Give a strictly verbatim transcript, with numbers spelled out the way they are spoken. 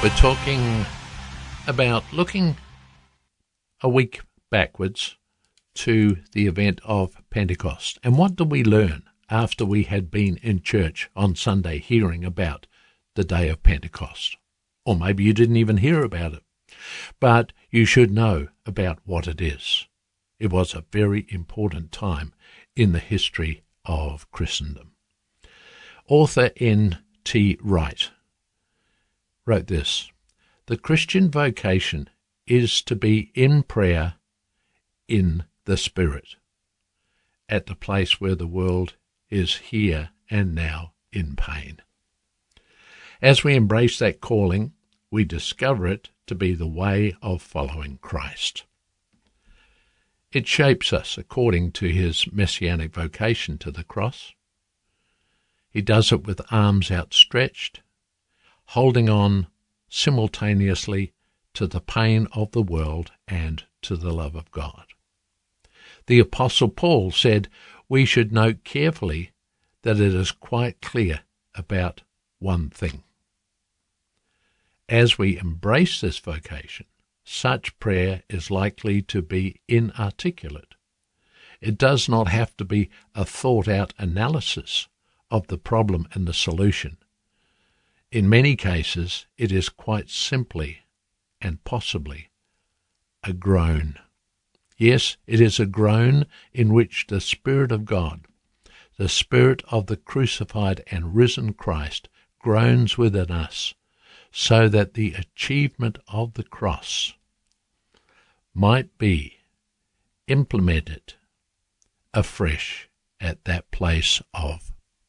We're talking about looking a week backwards to the event of Pentecost. And what did we learn after we had been in church on Sunday hearing about the day of Pentecost? Or maybe you didn't even hear about it, but you should know about what it is. It was a very important time in the history of Christendom. Author N T Wright wrote this: "The Christian vocation is to be in prayer in the Spirit, at the place where the world is here and now in pain." As we embrace that calling, we discover it to be the way of following Christ. It shapes us according to his messianic vocation to the cross. He does it with arms outstretched, holding on simultaneously to the pain of the world and to the love of God. The Apostle Paul said we should note carefully that it is quite clear about one thing. As we embrace this vocation, such prayer is likely to be inarticulate. It does not have to be a thought-out analysis of the problem and the solution. In many cases, it is quite simply and possibly a groan. Yes, it is a groan in which the Spirit of God, the Spirit of the crucified and risen Christ, groans within us, so that the achievement of the cross might be implemented afresh at that place of